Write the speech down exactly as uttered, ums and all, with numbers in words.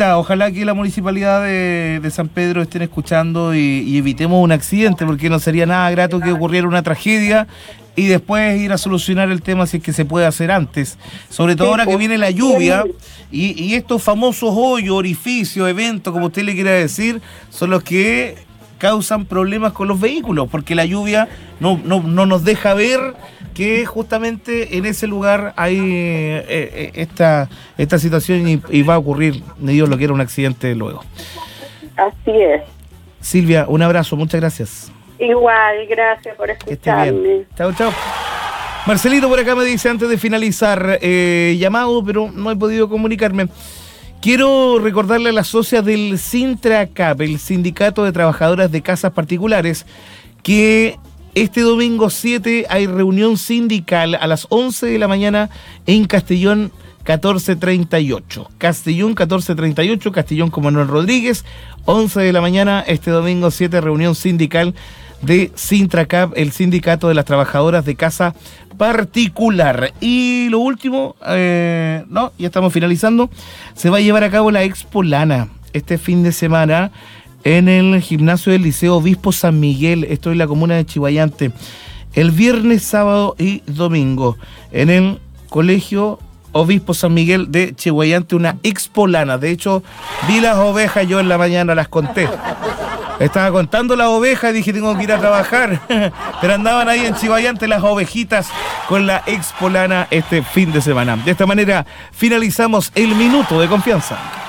Silvita, ojalá que la municipalidad de, de San Pedro estén escuchando y, y evitemos un accidente, porque no sería nada grato que ocurriera una tragedia y después ir a solucionar el tema si es que se puede hacer antes. Sobre todo ahora que viene la lluvia y, y estos famosos hoyos, orificios, eventos, como usted le quiera decir, son los que causan problemas con los vehículos, porque la lluvia no, no, no nos deja ver que justamente en ese lugar hay eh, eh, esta, esta situación y, y va a ocurrir, ni Dios lo quiera, un accidente luego. Así es. Silvia, un abrazo, muchas gracias. Igual, gracias por escucharme. Chao, chao. Marcelito por acá me dice, antes de finalizar, eh, llamado, pero no he podido comunicarme. Quiero recordarle a las socias del Sintracap, el Sindicato de Trabajadoras de Casas Particulares, que este domingo siete hay reunión sindical a las once de la mañana en Castellón catorce treinta y ocho. Castellón catorce treinta y ocho, Castellón con Manuel Rodríguez, once de la mañana este domingo siete, reunión sindical de Sintracap, el Sindicato de las Trabajadoras de Casa Particular. Y lo último, eh, no, ya estamos finalizando, se va a llevar a cabo la Expo Lana este fin de semana en el gimnasio del Liceo Obispo San Miguel, esto en la comuna de Chillhuayante, el viernes, sábado y domingo, en el colegio Obispo San Miguel de Chillhuayante, una Expo Lana. De hecho, vi las ovejas yo en la mañana, las conté. Estaba contando las ovejas y dije, tengo que ir a trabajar. Pero andaban ahí en Chillhuayante las ovejitas con la Expo Lana este fin de semana. De esta manera finalizamos el Minuto de Confianza.